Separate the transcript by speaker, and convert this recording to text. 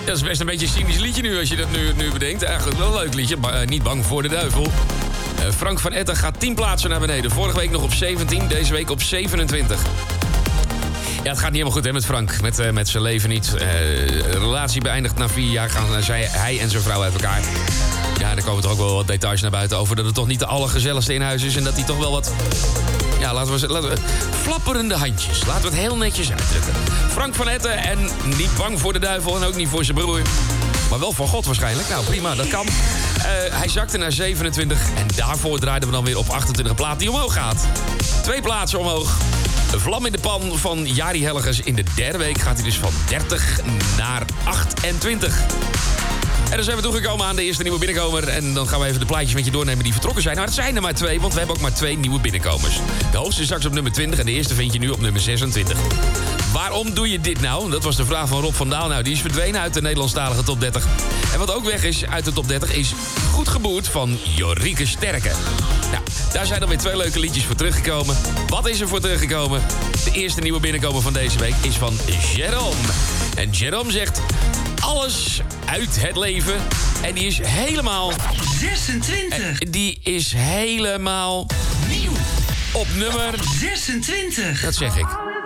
Speaker 1: Dat is best een beetje een cynisch liedje nu, als je dat nu bedenkt. Eigenlijk wel een leuk liedje, maar niet bang voor de duivel. Frank van Etten gaat 10 plaatsen naar beneden. Vorige week nog op 17, deze week op 27. Ja, het gaat niet helemaal goed hè, met Frank. Met zijn leven niet. De relatie beëindigd na 4 jaar. Gaan hij en zijn vrouw uit elkaar. Ja, er komen toch ook wel wat details naar buiten over... dat het toch niet de allergezelligste in huis is... en dat hij toch wel wat... Ja, laten we flapperende handjes. Laten we het heel netjes uitdrukken. Frank van Etten en niet bang voor de duivel... en ook niet voor zijn broer. Maar wel voor God waarschijnlijk. Nou, prima, dat kan. Hij zakte naar 27 en daarvoor draaiden we dan weer op 28 plaat die omhoog gaat. 2 plaatsen omhoog. Een vlam in de pan van Jari Helgers. In de derde week gaat hij dus van 30 naar 28. En dan zijn we toegekomen aan de eerste nieuwe binnenkomer. En dan gaan we even de plaatjes met je doornemen die vertrokken zijn. Nou, het zijn er maar 2, want we hebben ook maar 2 nieuwe binnenkomers. De hoogste is straks op nummer 20 en de eerste vind je nu op nummer 26. Waarom doe je dit nou? Dat was de vraag van Rob van Daal. Nou, die is verdwenen uit de Nederlandstalige top 30. En wat ook weg is uit de top 30 is Goed Geboerd van Jorike Sterke. Nou, daar zijn alweer 2 leuke liedjes voor teruggekomen. Wat is er voor teruggekomen? De eerste nieuwe binnenkomer van deze week is van Jérôme. En Jérôme zegt... alles uit het leven. En die is helemaal...
Speaker 2: 26.
Speaker 1: Die is helemaal...
Speaker 2: Nieuw.
Speaker 1: Op nummer...
Speaker 2: 26.
Speaker 1: Dat zeg ik.